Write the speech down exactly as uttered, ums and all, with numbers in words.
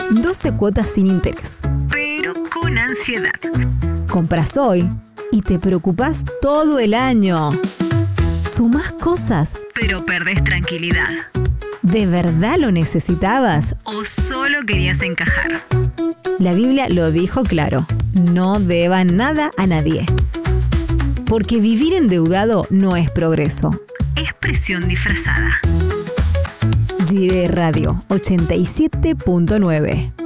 doce cuotas sin interés. Pero con ansiedad. Compras hoy y te preocupás todo el año. Sumás cosas, pero perdés tranquilidad. ¿De verdad lo necesitabas? ¿O solo querías encajar? La Biblia lo dijo claro, no deban nada a nadie. Porque vivir endeudado no es progreso. Es presión disfrazada. Jiré Radio ochenta y siete punto nueve.